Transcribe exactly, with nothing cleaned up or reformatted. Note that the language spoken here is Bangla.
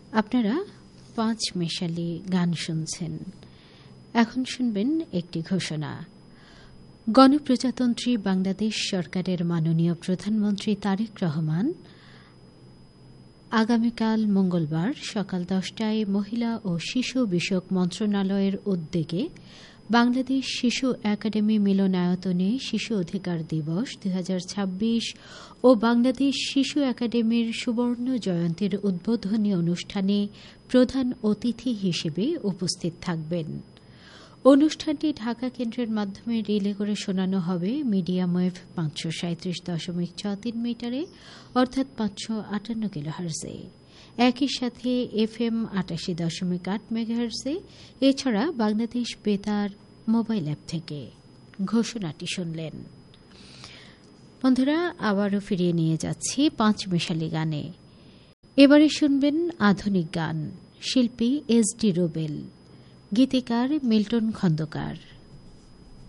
আপনারা পাঁচ মেশালি গান শুনছেন। এখন শুনবেন একটি ঘোষণা। গণপ্রজাতন্ত্রী বাংলাদেশ সরকারের মাননীয় প্রধানমন্ত্রী তারেক রহমান আগামীকাল মঙ্গলবার সকাল দশটায় মহিলা ও শিশু বিষয়ক মন্ত্রণালয়ের উদ্যোগে বাংলাদেশ শিশু একাডেমি মিলনায়তনে শিশু অধিকার দিবস দুই হাজার ছাব্বিশ ও বাংলাদেশ শিশু একাডেমির সুবর্ণ জয়ন্তীর উদ্বোধনী অনুষ্ঠানে প্রধান অতিথি হিসেবে উপস্থিত থাকবেন। অনুষ্ঠানটি ঢাকা কেন্দ্রের মাধ্যমে রিলে করে শোনানো হবে মিডিয়াম ওয়েভ পাঁচশো সাঁত্রিশ দশমিক ছ তিন মিটারে অর্থাৎ পাঁচশো আটান্ন কিলোহার্জে, একই সাথে এফ এম আটাশি দশমিক আট মেগাহার্জে, এছাড়া বাংলাদেশ বেতার মোবাইল অ্যাপ থেকে। ঘোষণাটি শুনলেন। বন্ধুরা, আবারও ফিরিয়ে নিয়ে যাচ্ছি পাঁচ মেশালি গানে। এবারে শুনবেন আধুনিক গান, শিল্পী এস ডি রুবেল, গীতিকার মিল্টন খন্দকার।